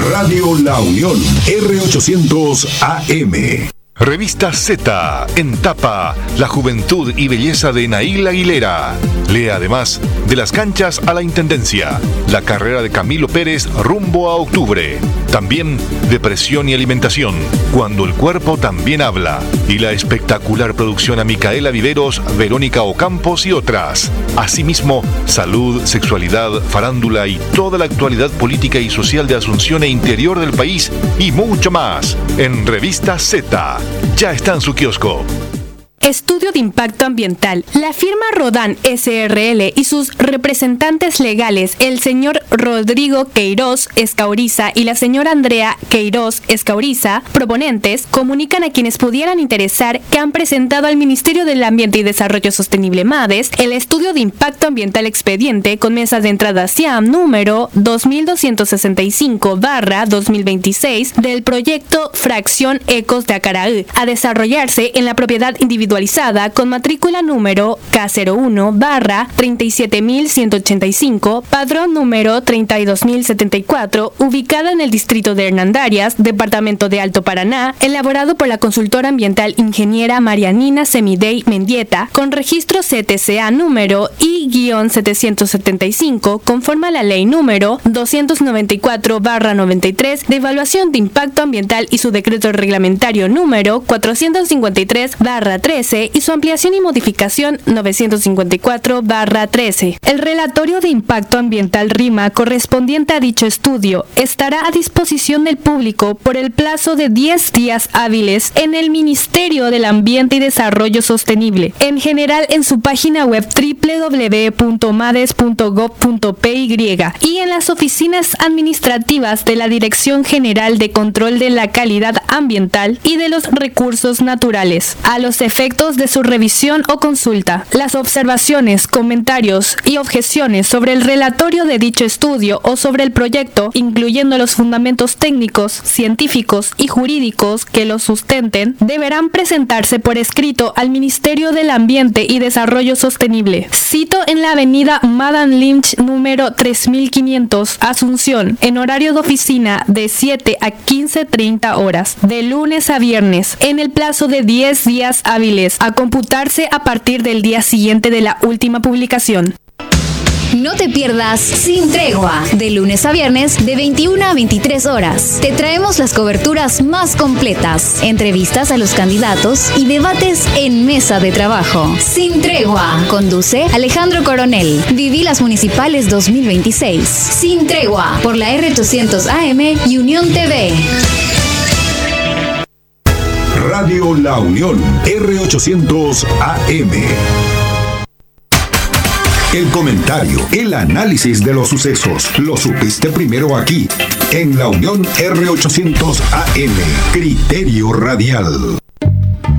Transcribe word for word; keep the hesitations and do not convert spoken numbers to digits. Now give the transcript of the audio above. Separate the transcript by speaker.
Speaker 1: Radio La Unión, R ochocientos A M.
Speaker 2: Revista Z, en tapa, la juventud y belleza de Nail Aguilera. Lea además de las canchas a la intendencia, la carrera de Camilo Pérez rumbo a octubre. También depresión y alimentación, cuando el cuerpo también habla. Y la espectacular producción a Micaela Viveros, Verónica Ocampos y otras. Asimismo, salud, sexualidad, farándula y toda la actualidad política y social de Asunción e interior del país y mucho más en Revista Z. Ya está en su kiosco.
Speaker 3: Estudio de impacto ambiental. La firma Rodán S R L y sus representantes legales, el señor Rodrigo Queiroz Escauriza y la señora Andrea Queiroz Escauriza, proponentes, comunican a quienes pudieran interesar que han presentado al Ministerio del Ambiente y Desarrollo Sostenible MADES el estudio de impacto ambiental expediente con mesa de entrada SIAM número dos mil doscientos sesenta y cinco barra dos mil veintiséis del proyecto Fracción Ecos de Acaraú, a desarrollarse en la propiedad individual con matrícula número K cero uno barra treinta y siete mil ciento ochenta y cinco, padrón número treinta y dos mil setenta y cuatro, ubicada en el distrito de Hernandarias, departamento de Alto Paraná, elaborado por la consultora ambiental ingeniera Marianina Semidey Mendieta, con registro C T C A número I setecientos setenta y cinco, conforme a la ley número doscientos noventa y cuatro barra noventa y tres de evaluación de impacto ambiental y su decreto reglamentario número cuatrocientos cincuenta y tres barra trece y su ampliación y modificación novecientos cincuenta y cuatro barra trece. El relatorio de impacto ambiental RIMA correspondiente a dicho estudio estará a disposición del público por el plazo de diez días hábiles en el Ministerio del Ambiente y Desarrollo Sostenible, en general en su página web doble u doble u doble u punto mades punto gob punto pe y y en las oficinas administrativas de la Dirección General de Control de la Calidad Ambiental y de los Recursos Naturales. A los efectos de su revisión o consulta, las observaciones, comentarios y objeciones sobre el relatorio de dicho estudio o sobre el proyecto, incluyendo los fundamentos técnicos, científicos y jurídicos que los sustenten, deberán presentarse por escrito al Ministerio del Ambiente y Desarrollo Sostenible. Cito en la avenida Madame Lynch número tres mil quinientos, Asunción, en horario de oficina de siete a quince treinta horas, de lunes a viernes, en el plazo de diez días hábiles, a computarse a partir del día siguiente de la última publicación.
Speaker 4: No te pierdas Sin Tregua, de lunes a viernes de veintiuna a veintitrés horas. Te traemos las coberturas más completas, entrevistas a los candidatos y debates en mesa de trabajo. Sin Tregua, conduce Alejandro Coronel. Viví las municipales dos mil veintiséis. Sin Tregua, por la R ochocientos A M y Unión T V.
Speaker 1: Radio La Unión, R ochocientos A M. El comentario, el análisis de los sucesos, lo supiste primero aquí, en La Unión R ochocientos A M, Criterio Radial.